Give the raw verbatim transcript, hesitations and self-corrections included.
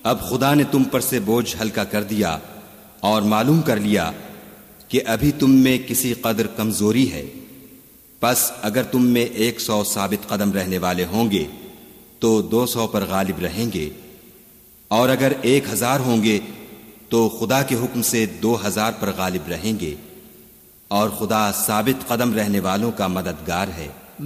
अब खुदा ने तुम पर से बोझ हल्का कर दिया और मालूम कर लिया कि अभी तुम में किसी कदर कमजोरी है। बस अगर तुम में एक सौ साबित कदम रहने वाले होंगे तो दो सौ पर गालिब रहेंगे, और अगर एक हजार होंगे तो खुदा के हुक्म से दो हजार पर गालिब रहेंगे, और खुदा साबित कदम रहने वालों का मददगार है।